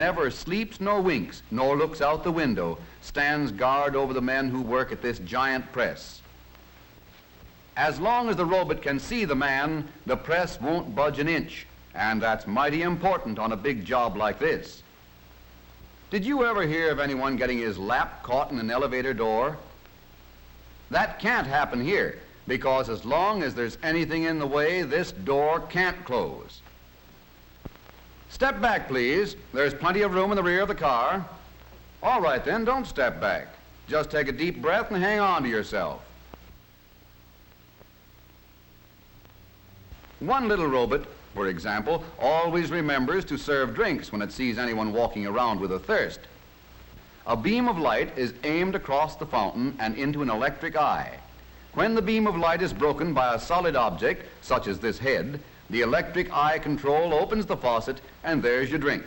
never sleeps nor winks, nor looks out the window, stands guard over the men who work at this giant press. As long as the robot can see the man, the press won't budge an inch, and that's mighty important on a big job like this. Did you ever hear of anyone getting his lap caught in an elevator door? That can't happen here, because as long as there's anything in the way, this door can't close. Step back, please. There's plenty of room in the rear of the car. All right, then, don't step back. Just take a deep breath and hang on to yourself. One little robot, for example, always remembers to serve drinks when it sees anyone walking around with a thirst. A beam of light is aimed across the fountain and into an electric eye. When the beam of light is broken by a solid object, such as this head, the electric eye control opens the faucet, and there's your drink.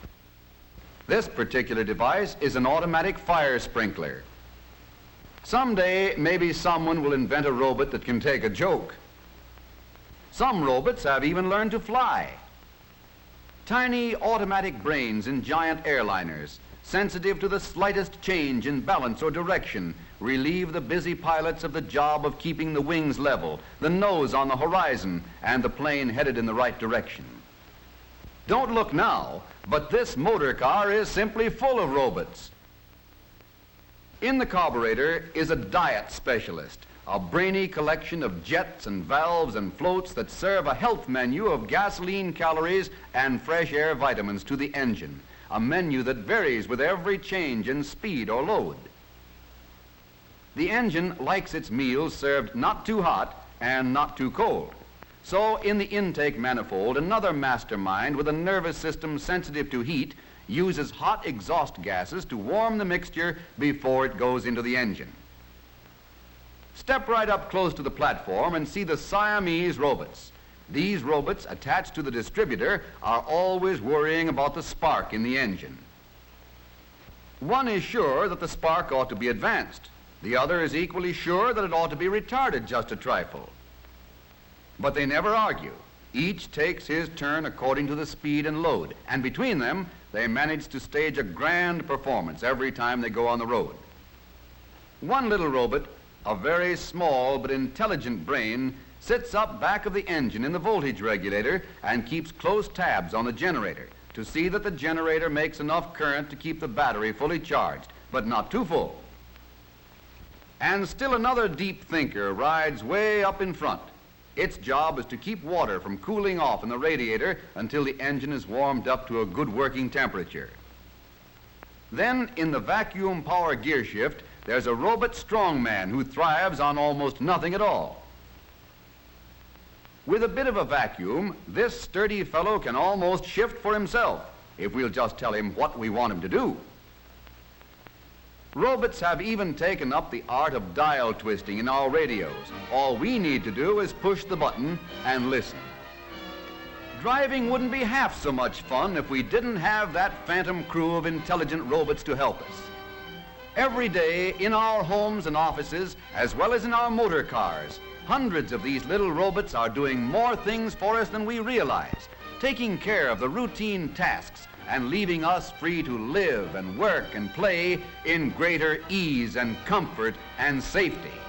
This particular device is an automatic fire sprinkler. Someday, maybe someone will invent a robot that can take a joke. Some robots have even learned to fly. Tiny automatic brains in giant airliners, sensitive to the slightest change in balance or direction, relieve the busy pilots of the job of keeping the wings level, the nose on the horizon, and the plane headed in the right direction. Don't look now, but this motor car is simply full of robots. In the carburetor is a diet specialist, a brainy collection of jets and valves and floats that serve a health menu of gasoline calories and fresh air vitamins to the engine, a menu that varies with every change in speed or load. The engine likes its meals served not too hot and not too cold. So in the intake manifold, another mastermind with a nervous system sensitive to heat uses hot exhaust gases to warm the mixture before it goes into the engine. Step right up close to the platform and see the Siamese robots. These robots attached to the distributor are always worrying about the spark in the engine. One is sure that the spark ought to be advanced. The other is equally sure that it ought to be retarded just a trifle. But they never argue. Each takes his turn according to the speed and load, and between them, they manage to stage a grand performance every time they go on the road. One little robot, a very small but intelligent brain, sits up back of the engine in the voltage regulator and keeps close tabs on the generator to see that the generator makes enough current to keep the battery fully charged, but not too full. And still another deep thinker rides way up in front. Its job is to keep water from cooling off in the radiator until the engine is warmed up to a good working temperature. Then, in the vacuum power gear shift, there's a robot strongman who thrives on almost nothing at all. With a bit of a vacuum, this sturdy fellow can almost shift for himself if we'll just tell him what we want him to do. Robots have even taken up the art of dial twisting in our radios. All we need to do is push the button and listen. Driving wouldn't be half so much fun if we didn't have that phantom crew of intelligent robots to help us. Every day in our homes and offices, as well as in our motor cars, hundreds of these little robots are doing more things for us than we realize, taking care of the routine tasks and leaving us free to live and work and play in greater ease and comfort and safety.